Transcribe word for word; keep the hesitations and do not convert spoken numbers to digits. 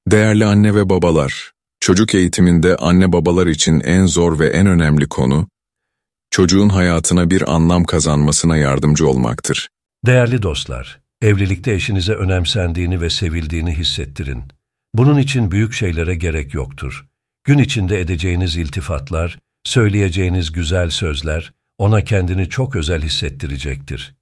Değerli anne ve babalar, çocuk eğitiminde anne babalar için en zor ve en önemli konu, çocuğun hayatına bir anlam kazanmasına yardımcı olmaktır. Değerli dostlar, evlilikte eşinize önemsendiğini ve sevildiğini hissettirin. Bunun için büyük şeylere gerek yoktur. Gün içinde edeceğiniz iltifatlar, söyleyeceğiniz güzel sözler, ona kendini çok özel hissettirecektir.